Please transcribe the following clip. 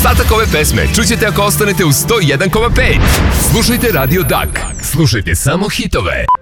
Ostatak ove pesme čućete ako ostanete u 101,5. Slušajte Radio Dak. Slušajte samo hitove.